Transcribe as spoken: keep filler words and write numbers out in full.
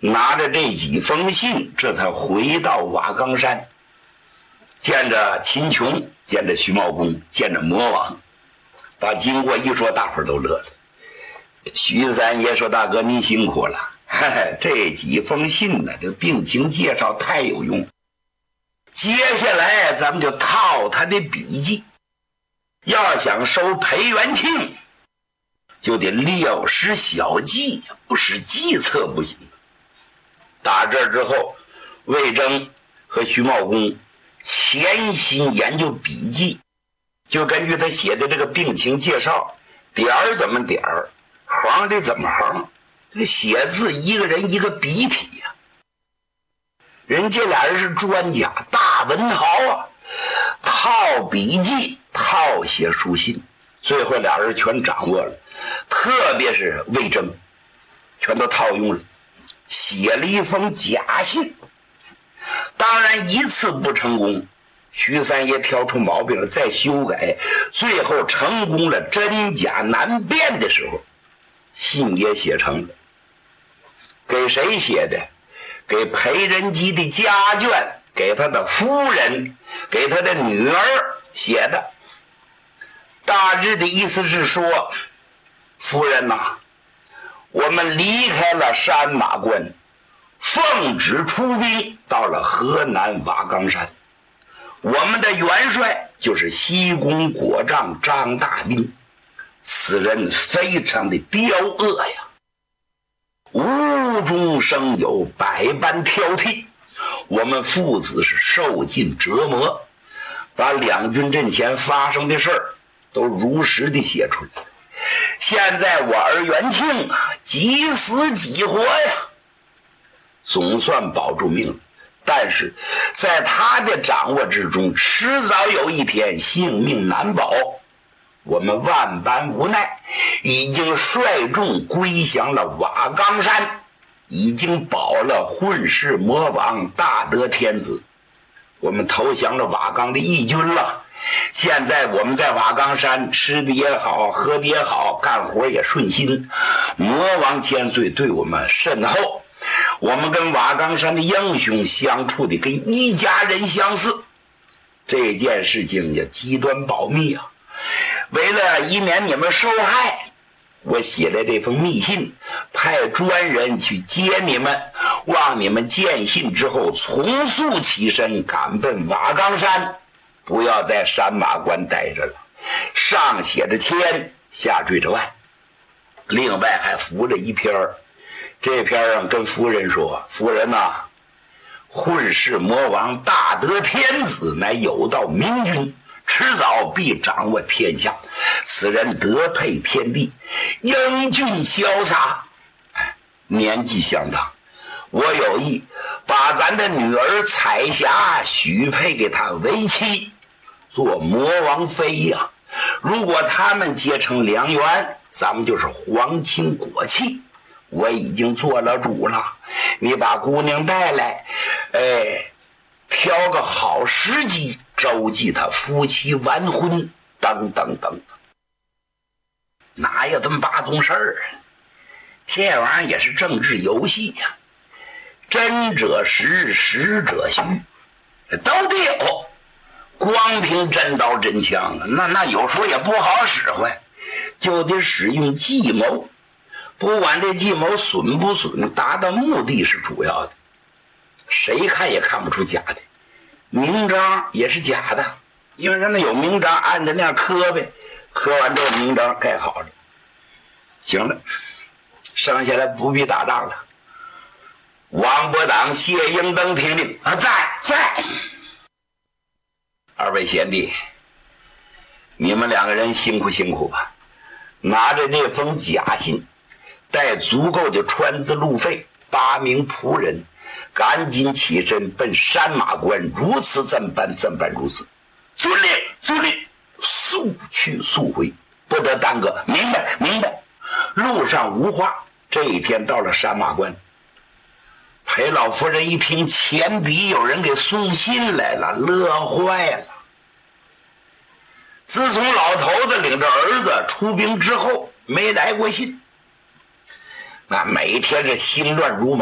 拿着这几封信，这才回到瓦岗山，见着秦琼，见着徐茂公，见着魔王，把经过一说，大伙儿都乐了。徐三爷说：“大哥，您辛苦了，嘿嘿，这几封信呢，这病情介绍太有用。接下来咱们就套他的笔记，要想收裴元庆，就得料施小计，不使计策不行。”打这儿之后，魏征和徐茂公潜心研究笔记，就根据他写的这个病情介绍，点儿怎么点儿，横的怎么横，这个写字一个人一个笔体呀、啊。人这俩人是专家，大文豪啊，套笔记，套写书信，最后俩人全掌握了，特别是魏征，全都套用了，写了一封假信。当然一次不成功，徐三爷挑出毛病了，再修改，最后成功了，真假难辨的时候，信也写成了。给谁写的？给裴仁基的家眷，给他的夫人，给他的女儿写的。大致的意思是说，夫人呐、啊，我们离开了山马关，奉旨出兵到了河南瓦岗山，我们的元帅就是西宫果丈张大斌，此人非常的刁恶呀，无中生有，百般挑剔，我们父子是受尽折磨，把两军阵前发生的事儿都如实的写出来。现在我儿元庆啊，几死几活呀，总算保住命了，但是在他的掌握之中，迟早有一天性命难保。我们万般无奈，已经率众归降了瓦岗山，已经保了混世魔王大德天子，我们投降了瓦岗的义军了。现在我们在瓦岗山吃的也好，喝的也好，干活也顺心，魔王千岁对我们甚厚，我们跟瓦岗山的英雄相处的跟一家人相似。这件事情也极端保密啊，为了以免你们受害，我写了这封密信，派专人去接你们，望你们见信之后从速起身赶奔瓦岗山，不要在山马关待着了。上写着签，下缀着万，另外还附了一篇，这篇上跟夫人说：夫人呐、啊，混世魔王大德天子乃有道明君，迟早必掌握天下，此人德配天地，英俊潇洒，年纪相当，我有意把咱的女儿彩霞许配给他为妻，做魔王妃呀。如果他们结成良缘，咱们就是皇亲国戚。我已经做了主了，你把姑娘带来，哎，挑个好时机周济他夫妻完婚，等等等等。哪有这么八宗事儿啊？这玩意儿也是政治游戏呀、啊，真者实，实者虚，都得有。光凭真刀真枪，那那有时候也不好使唤，就得使用计谋。不管这计谋损不损，达到目的是主要的。谁看也看不出假的，明章也是假的，因为人家有明章，按着那样刻呗，刻完之后明章盖好了，行了，剩下来不必打仗了。王伯党、谢英登听令啊，在在。二位贤弟，你们两个人辛苦辛苦吧，拿着这封假信，带足够的船资路费，八名仆人赶紧起身奔山马关，如此怎办怎办如此，遵令遵令，速去速回，不得耽搁。明白明白。路上无话，这一天到了山马关，裴老夫人一听前笔有人给送信来了，乐坏了。自从老头子领着儿子出兵之后，没来过信，那每天是心乱如麻。